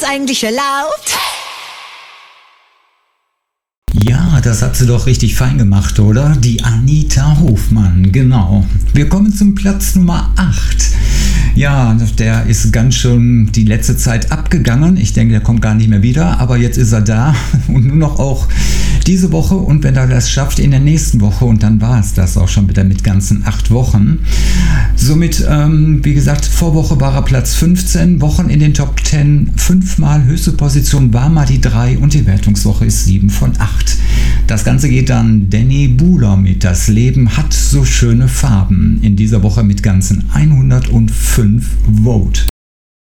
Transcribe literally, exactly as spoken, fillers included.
das eigentlich erlaubt? Ja, das hat sie doch richtig fein gemacht, oder? Die Anita Hofmann, genau. Wir kommen zum Platz Nummer acht. Ja, der ist ganz schön die letzte Zeit abgegangen. Ich denke, der kommt gar nicht mehr wieder, aber jetzt ist er da und nur noch auch diese Woche und wenn er das schafft, in der nächsten Woche und dann war es das auch schon wieder mit ganzen acht Wochen. Somit, ähm, wie gesagt, Vorwoche war er Platz fünfzehn, Wochen in den Top zehn, fünfmal höchste Position war mal die drei und die Wertungswoche ist sieben von acht. Das Ganze geht dann Danny Buhler mit Das Leben hat so schöne Farben in dieser Woche mit ganzen hundertfünf Vote.